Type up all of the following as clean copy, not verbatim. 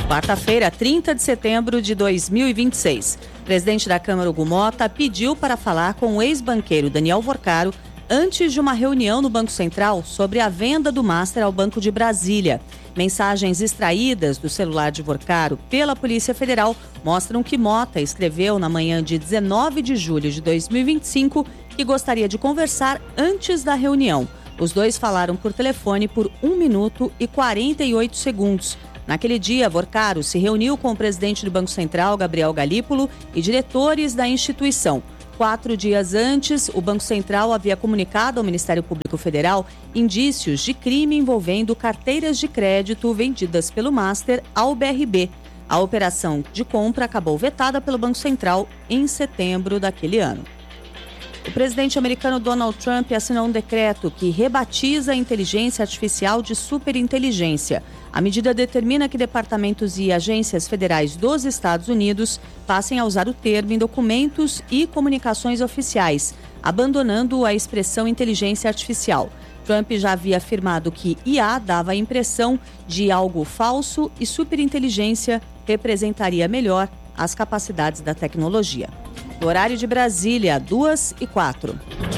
Quarta-feira, 30 de setembro de 2026. O presidente da Câmara, Hugo Motta, pediu para falar com o ex-banqueiro Daniel Vorcaro antes de uma reunião no Banco Central sobre a venda do Master ao Banco de Brasília. Mensagens extraídas do celular de Vorcaro pela Polícia Federal mostram que Motta escreveu na manhã de 19 de julho de 2025 que gostaria de conversar antes da reunião. Os dois falaram por telefone por 1 minuto e 48 segundos. Naquele dia, Vorcaro se reuniu com o presidente do Banco Central, Gabriel Galípolo, e diretores da instituição. 4 dias antes, o Banco Central havia comunicado ao Ministério Público Federal indícios de crime envolvendo carteiras de crédito vendidas pelo Master ao BRB. A operação de compra acabou vetada pelo Banco Central em setembro daquele ano. O presidente americano Donald Trump assinou um decreto que rebatiza a inteligência artificial de superinteligência. A medida determina que departamentos e agências federais dos Estados Unidos passem a usar o termo em documentos e comunicações oficiais, abandonando a expressão inteligência artificial. Trump já havia afirmado que IA dava a impressão de algo falso e superinteligência representaria melhor as capacidades da tecnologia. No horário de Brasília, 2h04.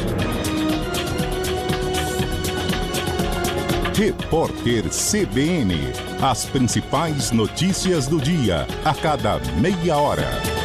Repórter CBN. As principais notícias do dia, a cada meia hora.